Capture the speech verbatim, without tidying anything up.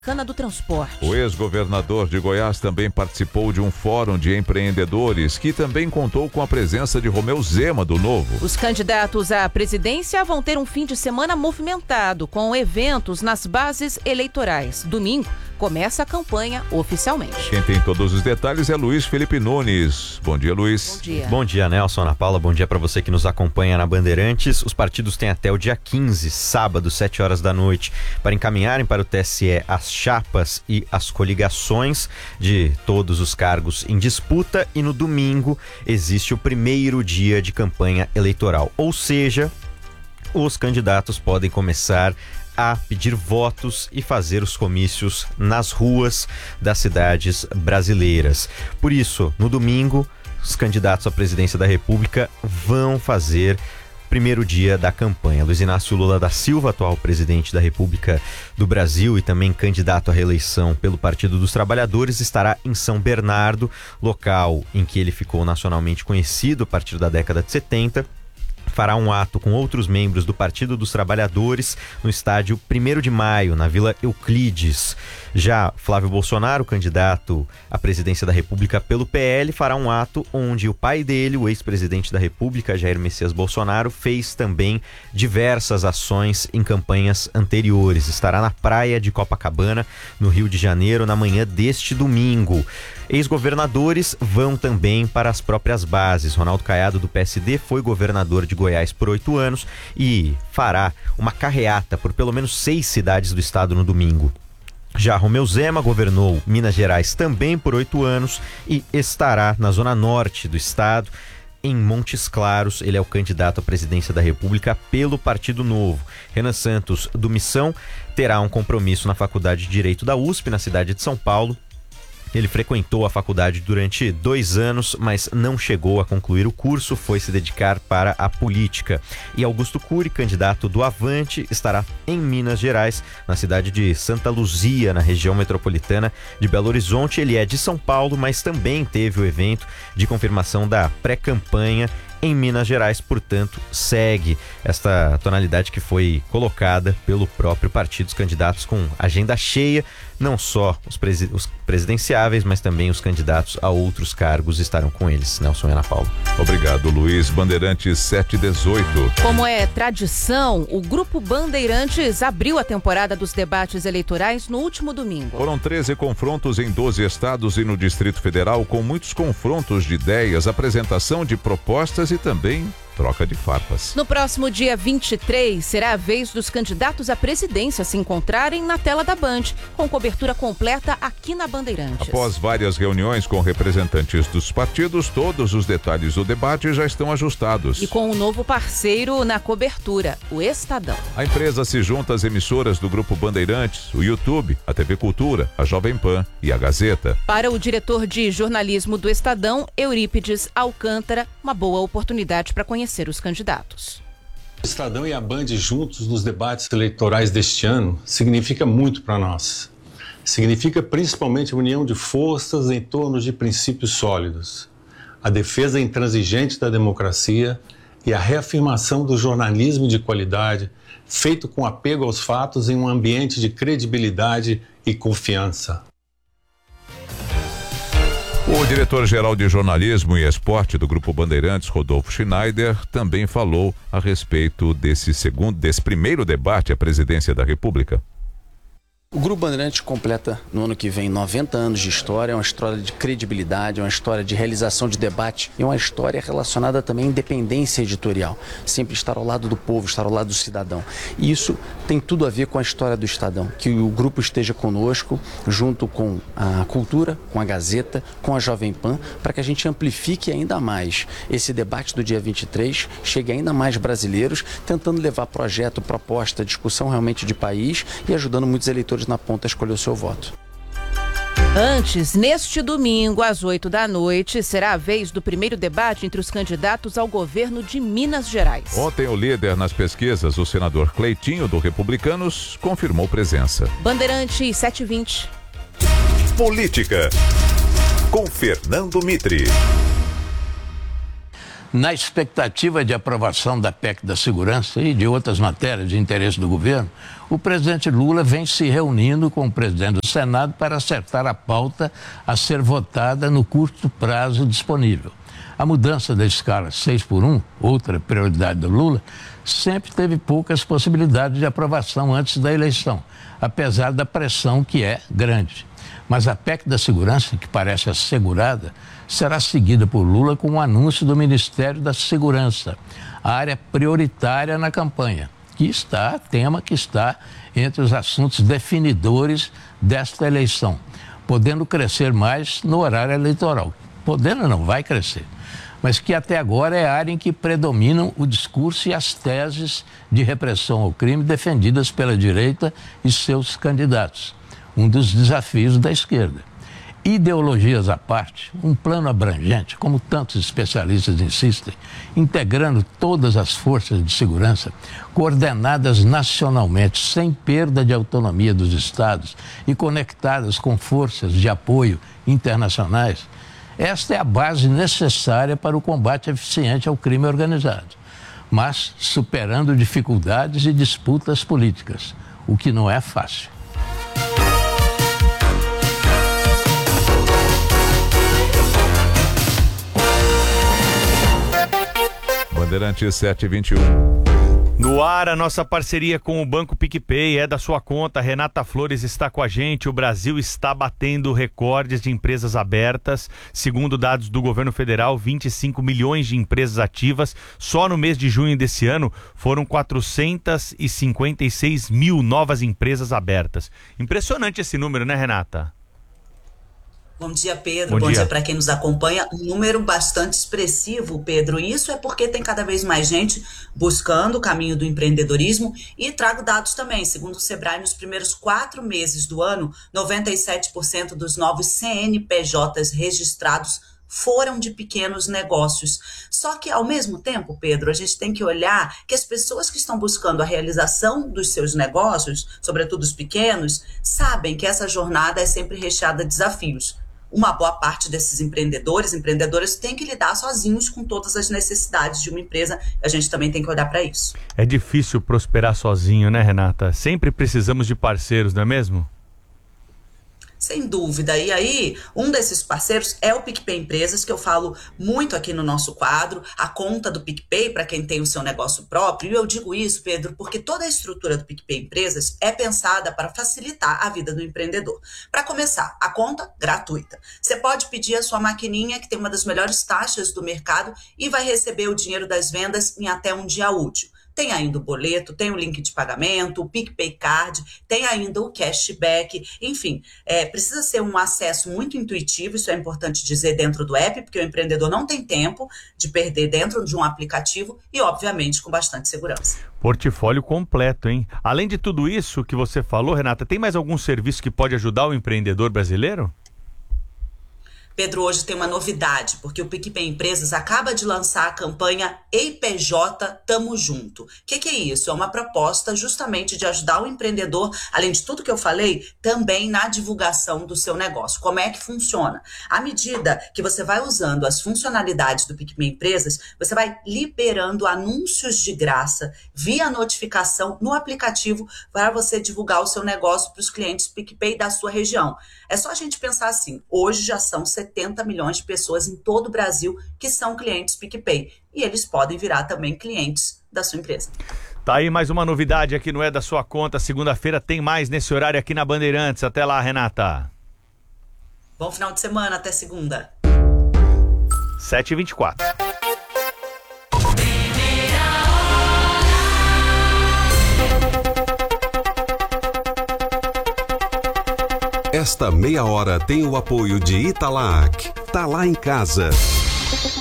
Cana do Transporte. O ex-governador de Goiás também participou de um fórum de empreendedores que também contou com a presença de Romeu Zema, do Novo. Os candidatos à presidência vão ter um fim de semana movimentado, com eventos nas bases eleitorais. Domingo começa a campanha oficialmente. Quem tem todos os detalhes é Luiz Felipe Nunes. Bom dia, Luiz. Bom dia. Bom dia, Nelson, Ana Paula. Bom dia para você que nos acompanha na Bandeirantes. Os partidos têm até o dia quinze, sábado, sete horas da noite, para encaminharem para o T S E as chapas e as coligações de todos os cargos em disputa, e no domingo existe o primeiro dia de campanha eleitoral, ou seja, os candidatos podem começar a pedir votos e fazer os comícios nas ruas das cidades brasileiras. Por isso, no domingo, os candidatos à presidência da República vão fazer primeiro dia da campanha. Luiz Inácio Lula da Silva, atual presidente da República do Brasil e também candidato à reeleição pelo Partido dos Trabalhadores, estará em São Bernardo, local em que ele ficou nacionalmente conhecido a partir da década de setenta. Fará um ato com outros membros do Partido dos Trabalhadores no estádio primeiro de maio, na Vila Euclides. Já Flávio Bolsonaro, candidato à presidência da República pelo P L, fará um ato onde o pai dele, o ex-presidente da República, Jair Messias Bolsonaro, fez também diversas ações em campanhas anteriores. Estará na praia de Copacabana, no Rio de Janeiro, na manhã deste domingo. Ex-governadores vão também para as próprias bases. Ronaldo Caiado, do P S D, foi governador de Goiás por oito anos e fará uma carreata por pelo menos seis cidades do estado no domingo. Já Romeu Zema governou Minas Gerais também por oito anos e estará na zona norte do estado, em Montes Claros. Ele é o candidato à presidência da República pelo Partido Novo. Renan Santos, do Missão, terá um compromisso na Faculdade de Direito da U S P, na cidade de São Paulo. Ele frequentou a faculdade durante dois anos, mas não chegou a concluir o curso, foi se dedicar para a política. E Augusto Cury, candidato do Avante, estará em Minas Gerais, na cidade de Santa Luzia, na região metropolitana de Belo Horizonte. Ele é de São Paulo, mas também teve o evento de confirmação da pré-campanha em Minas Gerais, portanto, segue esta tonalidade que foi colocada pelo próprio partido. Os candidatos com agenda cheia, não só os, presi- os presidenciáveis, mas também os candidatos a outros cargos estarão com eles. Nelson e Ana Paula. Obrigado, Luiz. Bandeirantes sete e dezoito. Como é tradição, o Grupo Bandeirantes abriu a temporada dos debates eleitorais no último domingo. Foram treze confrontos em doze estados e no Distrito Federal, com muitos confrontos de ideias, apresentação de propostas e também troca de farpas. No próximo dia vinte e três, será a vez dos candidatos à presidência se encontrarem na tela da Band, com cobertura completa aqui na Bandeirantes. Após várias reuniões com representantes dos partidos, todos os detalhes do debate já estão ajustados. E com um novo parceiro na cobertura, o Estadão. A empresa se junta às emissoras do Grupo Bandeirantes, o YouTube, a T V Cultura, a Jovem Pan e a Gazeta. Para o diretor de jornalismo do Estadão, Eurípides Alcântara, uma boa oportunidade para conhecer os candidatos. O Estadão e a Band juntos nos debates eleitorais deste ano significa muito para nós. Significa principalmente a união de forças em torno de princípios sólidos, a defesa intransigente da democracia e a reafirmação do jornalismo de qualidade, feito com apego aos fatos em um ambiente de credibilidade e confiança. O diretor-geral de jornalismo e esporte do Grupo Bandeirantes, Rodolfo Schneider, também falou a respeito desse segundo, desse primeiro debate à presidência da República. O Grupo Bandeirantes completa no ano que vem noventa anos de história, é uma história de credibilidade, é uma história de realização de debate e uma história relacionada também à independência editorial. Sempre estar ao lado do povo, estar ao lado do cidadão. E isso tem tudo a ver com a história do Estadão, que o grupo esteja conosco, junto com a Cultura, com a Gazeta, com a Jovem Pan, para que a gente amplifique ainda mais esse debate do dia vinte e três, chegue ainda mais brasileiros, tentando levar projeto, proposta, discussão realmente de país e ajudando muitos eleitores na ponta a escolher o seu voto. Antes, neste domingo, às oito da noite, será a vez do primeiro debate entre os candidatos ao governo de Minas Gerais. Ontem, o líder nas pesquisas, o senador Cleitinho, do Republicanos, confirmou presença. Bandeirantes sete e vinte. Política, com Fernando Mitre. Na expectativa de aprovação da P E C da Segurança e de outras matérias de interesse do governo, o presidente Lula vem se reunindo com o presidente do Senado para acertar a pauta a ser votada no curto prazo disponível. A mudança da escala seis por um, outra prioridade do Lula, sempre teve poucas possibilidades de aprovação antes da eleição, apesar da pressão que é grande. Mas a P E C da Segurança, que parece assegurada, será seguida por Lula com o anúncio do Ministério da Segurança, a área prioritária na campanha, que está, tema que está entre os assuntos definidores desta eleição, podendo crescer mais no horário eleitoral. Podendo não, vai crescer. Mas que até agora é a área em que predominam o discurso e as teses de repressão ao crime defendidas pela direita e seus candidatos. Um dos desafios da esquerda. Ideologias à parte, um plano abrangente, como tantos especialistas insistem, integrando todas as forças de segurança, coordenadas nacionalmente, sem perda de autonomia dos estados e conectadas com forças de apoio internacionais. Esta é a base necessária para o combate eficiente ao crime organizado, mas superando dificuldades e disputas políticas, o que não é fácil. Bandeirantes sete e vinte e um. No ar, a nossa parceria com o Banco PicPay é da sua conta. Renata Flores está com a gente. O Brasil está batendo recordes de empresas abertas. Segundo dados do governo federal, vinte e cinco milhões de empresas ativas. Só no mês de junho desse ano foram quatrocentos e cinquenta e seis mil novas empresas abertas. Impressionante esse número, né, Renata? Bom dia, Pedro. Bom, Bom dia, dia para quem nos acompanha. Um número bastante expressivo, Pedro. Isso é porque tem cada vez mais gente buscando o caminho do empreendedorismo. E trago dados também. Segundo o Sebrae, nos primeiros quatro meses do ano, noventa e sete por cento dos novos C N P Js registrados foram de pequenos negócios. Só que, ao mesmo tempo, Pedro, a gente tem que olhar que as pessoas que estão buscando a realização dos seus negócios, sobretudo os pequenos, sabem que essa jornada é sempre recheada de desafios. Uma boa parte desses empreendedores, empreendedoras, tem que lidar sozinhos com todas as necessidades de uma empresa. A gente também tem que olhar para isso. É difícil prosperar sozinho, né, Renata? Sempre precisamos de parceiros, não é mesmo? Sem dúvida. E aí, um desses parceiros é o PicPay Empresas, que eu falo muito aqui no nosso quadro, a conta do PicPay para quem tem o seu negócio próprio. E eu digo isso, Pedro, porque toda a estrutura do PicPay Empresas é pensada para facilitar a vida do empreendedor. Para começar, a conta gratuita. Você pode pedir a sua maquininha, que tem uma das melhores taxas do mercado, e vai receber o dinheiro das vendas em até um dia útil. Tem ainda o boleto, tem o link de pagamento, o PicPay Card, tem ainda o cashback, enfim, é, precisa ser um acesso muito intuitivo, isso é importante dizer dentro do app, porque o empreendedor não tem tempo de perder dentro de um aplicativo e, obviamente, com bastante segurança. Portfólio completo, hein? Além de tudo isso que você falou, Renata, tem mais algum serviço que pode ajudar o empreendedor brasileiro? Pedro, hoje tem uma novidade, porque o PicPay Empresas acaba de lançar a campanha E I P J Tamo Junto. O que, que é isso? É uma proposta justamente de ajudar o empreendedor, além de tudo que eu falei, também na divulgação do seu negócio. Como é que funciona? À medida que você vai usando as funcionalidades do PicPay Empresas, você vai liberando anúncios de graça via notificação no aplicativo para você divulgar o seu negócio para os clientes PicPay da sua região. É só a gente pensar assim, hoje já são setenta milhões de pessoas em todo o Brasil que são clientes PicPay. E eles podem virar também clientes da sua empresa. Tá aí mais uma novidade aqui no É da Sua Conta. Segunda-feira tem mais nesse horário aqui na Bandeirantes. Até lá, Renata. Bom final de semana, até segunda. sete e vinte e quatro. Esta meia hora tem o apoio de Italac. Tá lá em casa.